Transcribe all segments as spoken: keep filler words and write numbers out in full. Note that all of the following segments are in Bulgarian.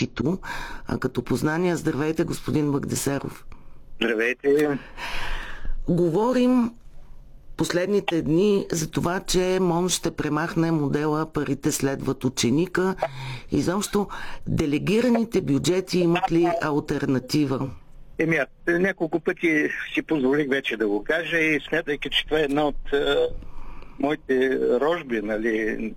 бъдещето, а като познания. Здравейте, господин Багдасаров. Здравейте. Говорим последните дни за това, че МОН ще премахне модела "парите следват ученика". Изобщо делегираните бюджети имат ли алтернатива? Еми, аз няколко пъти си позволих вече да го кажа и смятайки, че това е една от а, моите рожби, нали,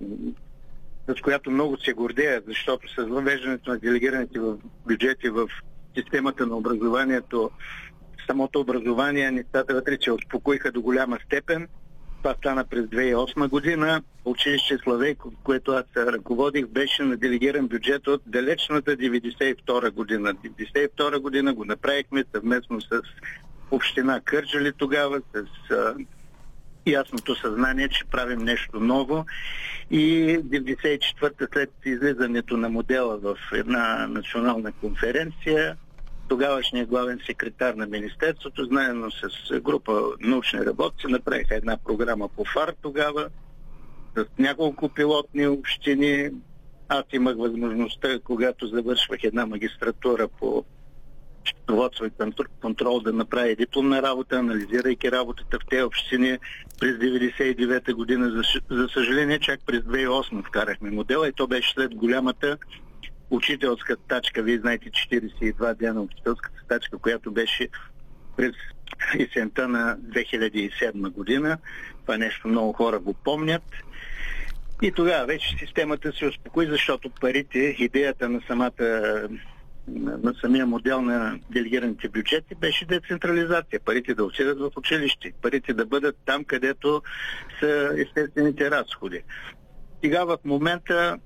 с която много се гордея, защото с въвеждането на делегираните в бюджети в системата на образованието, самото образование, нещата вътре се успокоиха до голяма степен. Това стана през две хиляди и осма година. Училище Славейков, което аз ръководих, беше на делегиран бюджет от далечната деветдесет и втора година. деветдесет и втора година го направихме съвместно с община Кърджали тогава, с а, ясното съзнание, че правим нещо ново. И деветдесет и четвърта, след излизането на модела в една национална конференция, тогавашният главен секретар на Министерството, заедно с група научни работници, направиха една програма по ФАР тогава, с няколко пилотни общини. Аз имах възможността, когато завършвах една магистратура по счетоводство и контрол, да направя дипломна работа, анализирайки работата в тези общини през деветдесет и девета година. За, за съжаление, чак през две хиляди и осма вкарахме модела и то беше след голямата учителска стачка. Вие знаете, четиридесет и два дена учителската стачка, която беше през есента на две хиляди и седма година. Това нещо много хора го помнят. И тогава вече системата се успокои, защото парите, идеята на самата на самия модел на делегираните бюджети беше децентрализация. Парите да отидат в училище, парите да бъдат там, където са естествените разходи. Сега в момента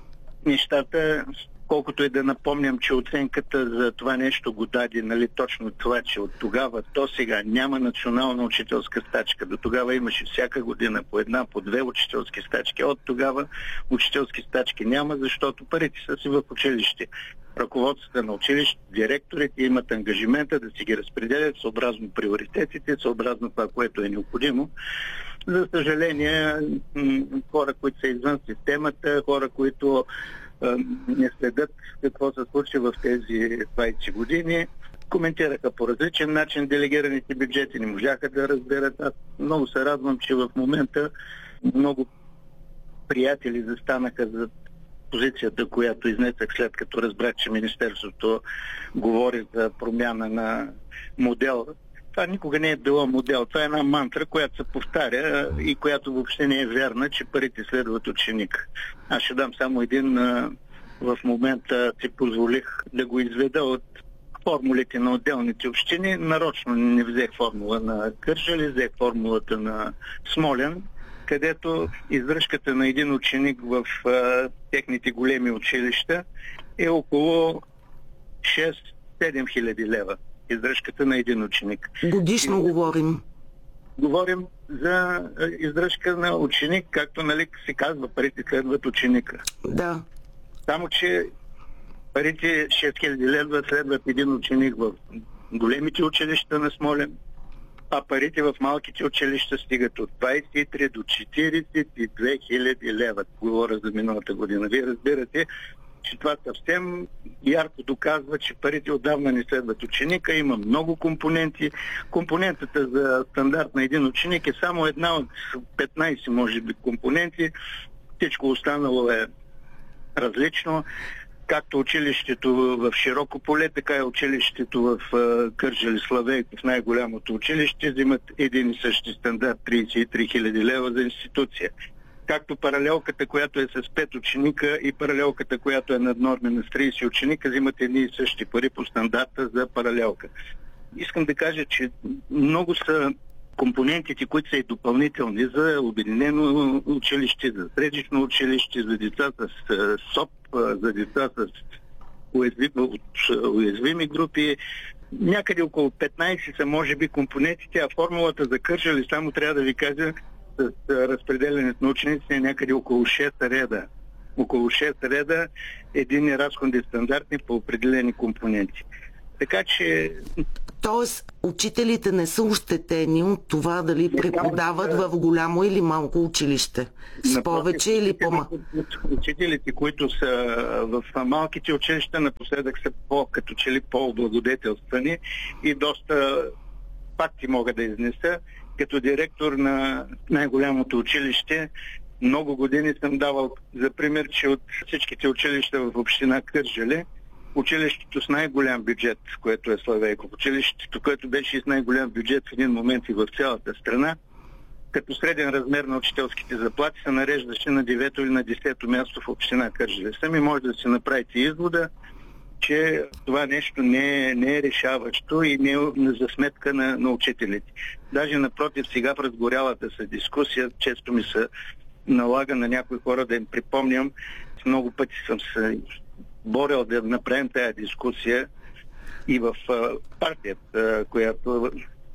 нещата, колкото и да напомням, че оценката за това нещо го даде, нали, точно това, че от тогава до сега няма национална учителска стачка. До тогава имаше всяка година по една, по две учителски стачки. От тогава учителски стачки няма, защото парите са си в училище. Ръководствата на училище, директорите имат ангажимента да си ги разпределят съобразно приоритетите, съобразно това, което е необходимо. За съжаление, хора, които са извън системата, хора, които а, не следят какво се случи в тези двайсет години, коментираха по различен начин делегираните бюджети, не можаха да разберат. Аз много се радвам, че в момента много приятели застанаха за позицията, която изнесах след като разбрах, че Министерството говори за промяна на модела. Това никога не е било модел. Това е една мантра, която се повтаря и която въобще не е вярна, че парите следват ученик. Аз ще дам само един. В момента си позволих да го изведа от формулите на отделните общини. Нарочно не взех формула на Кърджали, взех формулата на Смолян, където издръжката на един ученик в а, техните големи училища е около шест-седем хиляди лева. Издръжката на един ученик. Годишно и, говорим. Говорим за издръжка на ученик, както, нали, се казва, парите следват ученика. Да. Само, че парите шест хиляди лева следват един ученик в големите училища на Смолян, а парите в малките училища стигат от двайсет и три до четиридесет и две хиляди лева. Говоря за миналата година. Вие разбирате, че това съвсем ярко доказва, че парите отдавна не следват ученика. Има много компоненти. Компонентата за стандарт на един ученик е само една от петнайсет, може би, компоненти. Всичко останало е различно. Както училището в Широко поле, така и училището в Кърджали Славейков, в най-голямото училище, взимат един и същи стандарт трийсет и три хиляди лева за институция. Както паралелката, която е с пет ученика, и паралелката, която е наднормена с трийсет ученика, взимат едни и същи пари по стандарта за паралелка. Искам да кажа, че много са компонентите, които са и допълнителни за обединено училище, за средично училище, за деца с СОП, за деца с уязвими, уязвими групи. Някъде около петнайсет са, може би, компонентите, а формулата за Кърджали, само трябва да ви кажа, с разпределянето на ученици е някъде около шест реда. Около шест реда, единни разходи стандартни по определени компоненти. Така че Тоест, учителите не са ощетени от това дали преподават в голямо или малко училище. С повече или по-малко. Учителите, които са в малките училища, напоследък са по, като че ли по-облагодетелствани и доста факти мога да изнеса. Като директор на най-голямото училище, много години съм давал за пример, че от всичките училища в община Кърджали, училището с най-голям бюджет, което е Славейков, училището, което беше и с най-голям бюджет в един момент и в цялата страна, като среден размер на учителските заплати се нареждаше на девето или на десето място в община Кърджали. Сами може да си направите извода, че това нещо не е, не е решаващо и не е за сметка на, на учителите. Даже напротив, сега в разгорялата се дискусия, често ми се налага на някои хора да им припомням, много пъти съм се борил да направим тая дискусия и в а, партията, която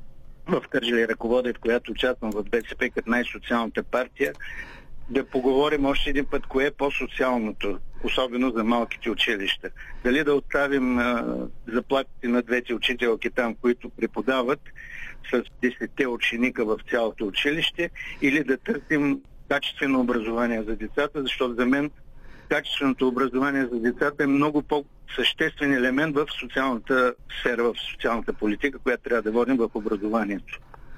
в Кърджали ръководят, която участвам в БСП като най-социалната партия, да поговорим още един път кое е по-социалното, особено за малките училища. Дали да оставим а, заплатите на двете учителки там, които преподават с десетте ученика в цялото училище, или да търсим качествено образование за децата, защото за мен качественото образование за децата е много по-съществен елемент в социалната сфера, в социалната политика, която трябва да водим в образованието.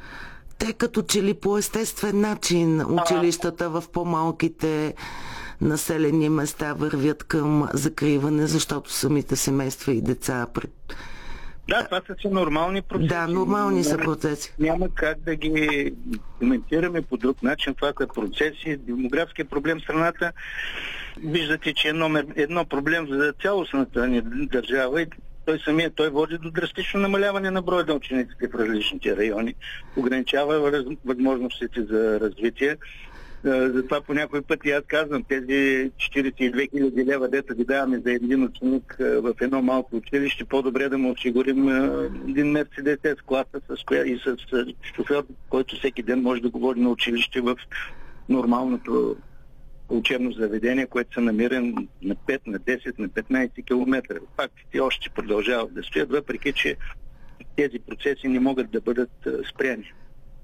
Те като че ли по естествен начин училищата в по-малките населени места вървят към закриване, защото самите семейства и деца пред... Да, това са си нормални процеси. Да, нормални са процеси. Няма как да ги коментираме по друг начин. Това са процеси. Демографския проблем в страната, виждате, че е номер едно проблем за цялостната ни държава и той самия той води до драстично намаляване на броя на учениците в различните райони. Ограничава възможностите за развитие. Затова по някой път и аз казвам, тези четиридесет и две хиляди лева, дето ги даваме за един ученик в едно малко училище, по-добре да му осигурим един Мерцедес с класа с коя, и с шофьор, който всеки ден може да говори на училище в нормалното учебно заведение, което се намира на пет, на десет, на петнайсет километра. Фактите още продължават да стоят, въпреки че тези процеси не могат да бъдат спряни.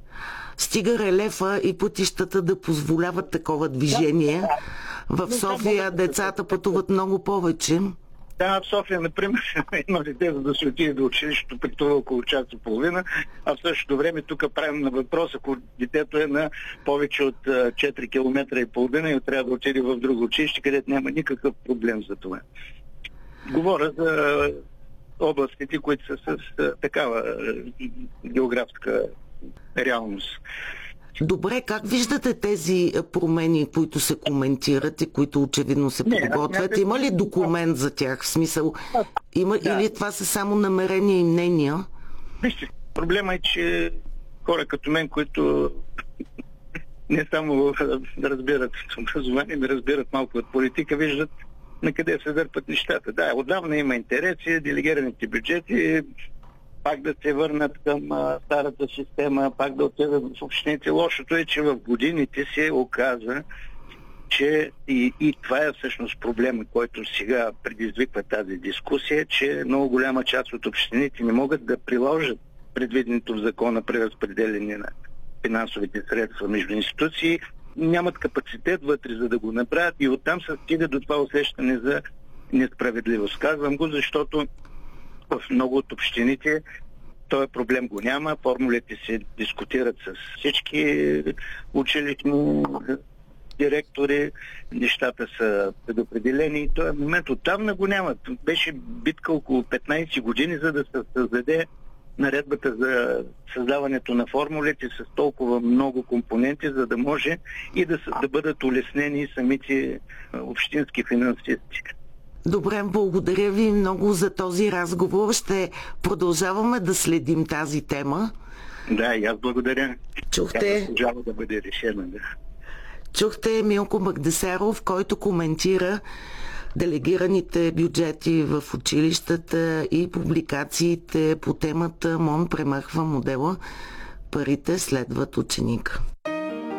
Стига релефа и пътищата да позволяват такова движение. В София децата пътуват много повече. Да, в София, например, едно дете, за да се отиде до училището, пътува около час и половина, а в същото време тук правим на въпрос, ако детето е на повече от четири километра и половина и трябва да отиде в друго училище, където няма никакъв проблем за това. Говоря за областите, които са с такава географска реалност. Добре, как виждате тези промени, които се коментират и които очевидно се подготвят? Не, има ли документ за тях? В смисъл, има, да. Или това са само намерения и мнения? Вижте, проблема е, че хора като мен, които не само разбират образование, но разбират малко от политика, виждат на къде се дърпат нещата. Да, отдавна има интереси, делегираните бюджети, пак да се върнат към а, старата система, пак да отидат в общините. Лошото е, че в годините се оказа, че и, и това е всъщност проблема, който сега предизвиква тази дискусия, че много голяма част от общините не могат да приложат предвиденото в закона при разпределение на финансовите средства между институции, нямат капацитет вътре за да го направят и оттам се стига до това усещане за несправедливост. Казвам го, защото в много от общините този проблем го няма. Формулите се дискутират с всички училищни директори, нещата са предопределени и този момент оттамна го няма. Беше битка около петнайсет години, за да се създаде наредбата за създаването на формулите с толкова много компоненти, за да може и да, да бъдат улеснени самите общински финансисти. Добре, благодаря ви много за този разговор. Ще продължаваме да следим тази тема. Да, и аз благодаря. Чухте... Тя да бъде решена, да. Чухте Милко Багдасаров, който коментира делегираните бюджети в училищата и публикациите по темата МОН премахва модела "Парите следват ученика".